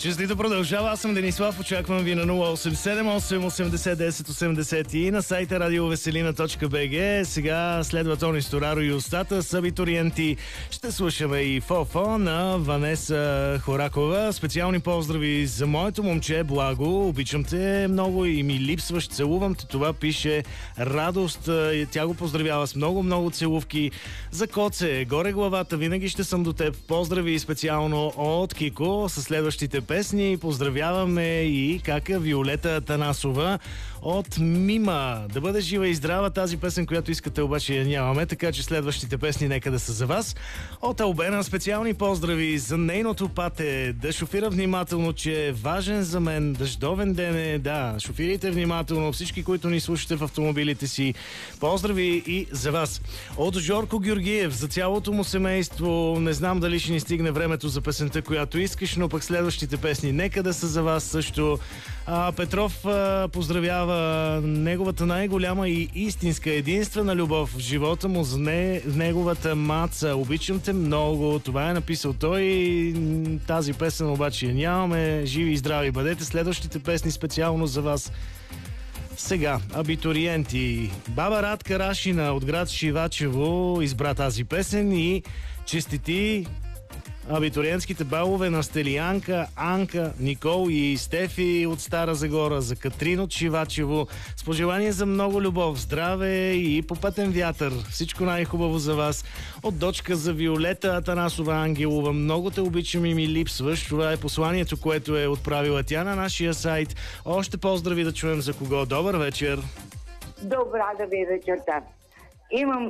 Честито продължава. Аз съм Денислав. Очаквам ви на 0878 80 10 80 и на сайта радиовеселина.bg. Сега следва Тони Стораро и Устата с абитуриенти. Ще слушаме и Фофо на Ванеса Хоракова. Специални поздрави за моето момче Благо. Обичам те много и ми липсваш. Целувам те. Това пише Радост. Тя го поздравява с много целувки. За Коце, горе главата, винаги ще съм до теб. Поздрави специално от Кико с следващите песни. Поздравяваме и кака Виолета Танасова от Мима. Да бъде жива и здрава, тази песен, която искате, обаче я нямаме, така че следващите песни нека да са за вас. От Албена специални поздрави за нейното пате. Да шофира внимателно, че е важен за мен. Дъждовен ден е. Да, шофирайте внимателно всички, които ни слушате в автомобилите си. Поздрави и за вас. От Жорко Георгиев за цялото му семейство. Не знам дали ще ни стигне времето за песента, която искаш, но пък следващите песни нека да са за вас също. Петров поздравява неговата най-голяма и истинска единствена любов в живота му за неговата маца. Обичам те много. Това е написал той. Тази песен обаче я нямаме. Живи и здрави бъдете. Следващите песни специално за вас. Сега, абитуриенти. Баба Радка Рашина от град Шивачево избра тази песен и честити абитуриентските балове на Стелиянка, Анка, Никол и Стефи от Стара Загора, за Катрин от Шивачево. С пожелание за много любов, здраве и попътен вятър. Всичко най-хубаво за вас. От дочка за Виолета Атанасова Ангелова. Много те обичам и ми липсваш. Това е посланието, което е отправила тя на нашия сайт. Още поздрави да чуем за кого. Добър вечер. Добра да ви вечерта. Имам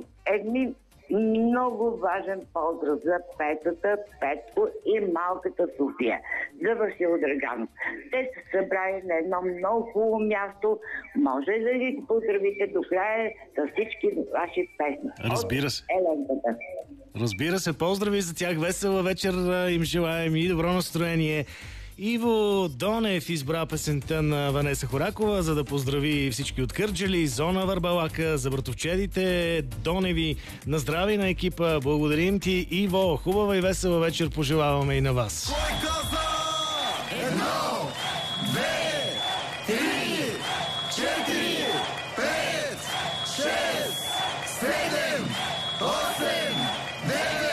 много важен поздрав за Петата, Петко и малката София за Васил Драганов. Те са събрали на едно много хубаво място. Може да ги поздравите до края с всички ваши песни. Разбира се. Еленката. Разбира се, поздрави за тях. Весела вечер им желаем и добро настроение. Иво Донев избра песента на Ванеса Хоракова, за да поздрави всички от Кърджали, Зона Върбалака, за братовчедите Доневи. На здраве на екипа. Благодарим ти, Иво. Хубава и весела вечер пожелаваме и на вас.